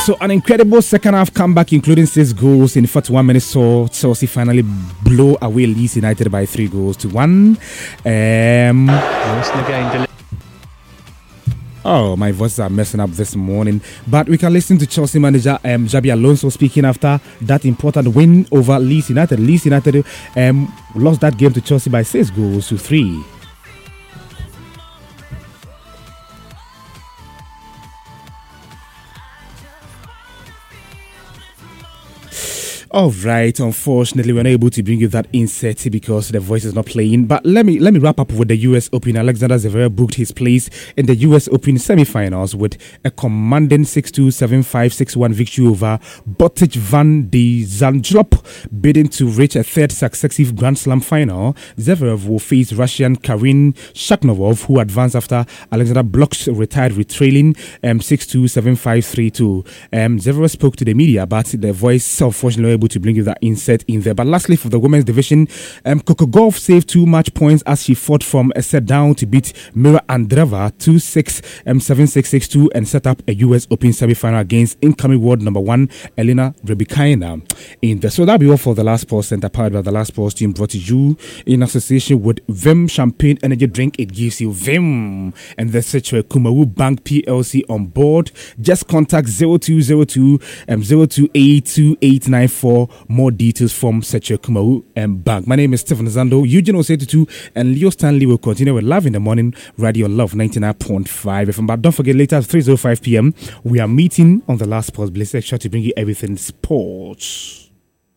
So an incredible second half comeback, including 6 goals in 41 minutes, saw Chelsea finally blow away Leeds United by 3-1. Oh, my voices are messing up this morning. But we can listen to Chelsea manager Xabi Alonso speaking after that important win over Leeds United. Leeds United lost that game to Chelsea by 6-3. All right, unfortunately, we're not able to bring you that insert because the voice is not playing. But let me wrap up with the US Open. Alexander Zverev booked his place in the US Open semi-finals with a commanding 6-2, 7-5, 6-1 victory over Botic van de Zandschulp, bidding to reach a third successive Grand Slam final. Zverev will face Russian Karin Shakhnovov, who advanced after Alexander Blok's retired with trailing 6-2, 7-5, 3-2. Zverev spoke to the media, but the voice unfortunately able to bring you that insert in there. But lastly, for the women's division, Coco Gauff saved 2 match points as she fought from a set down to beat Mira Andreeva 2-6, 7-6, 6-2 and set up a US Open semi-final against incoming world number 1 Elena Rybakina in there. So that'll be all for the Last Sports Center, powered by the Last Sports team, brought to you in association with Vim Champagne Energy Drink. It gives you Vim and the Seche Kumawu Bank PLC on board. Just contact 0202 028 2894 more details from Seche Kumawu Bank. My name is Stephen Zando. Eugene Osetutu and Leo Stanley will continue with Live in the Morning, Radio Love 99.5 FM. But don't forget, later at 3:05 p.m. we are meeting on the Last Sports Blitz, sure to bring you everything sports.